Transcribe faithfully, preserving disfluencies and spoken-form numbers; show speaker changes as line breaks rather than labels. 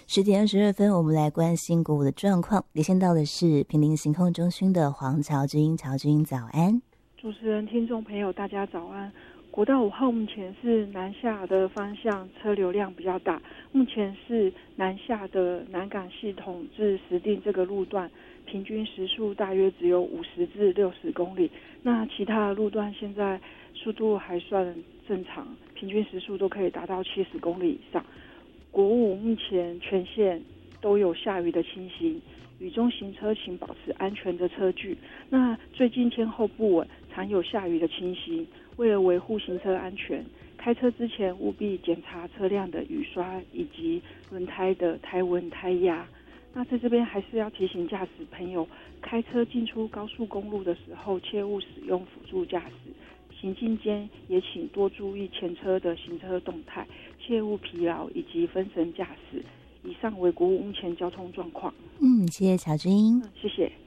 十点二十二分，我们来关心国五的状况。连线到的是平林行控中心的黄乔君，乔君早安。
主持人、听众朋友，大家早安。国道五号目前是南下的方向车流量比较大，目前是南下的南港系统至石碇这个路段，平均时速大约只有五十至六十公里。那其他的路段现在速度还算正常，平均时速都可以达到七十公里以上。国五目前全线都有下雨的情形，雨中行车请保持安全的车距。那最近天候不稳，常有下雨的情形，为了维护行车安全，开车之前务必检查车辆的雨刷以及轮胎的胎温、胎压。那在这边还是要提醒驾驶朋友，开车进出高速公路的时候，切勿使用辅助驾驶。行进间也请多注意前车的行车动态，切勿疲劳以及分神驾驶。以上为国五目前交通状况。
嗯，谢谢乔君。
嗯，谢谢。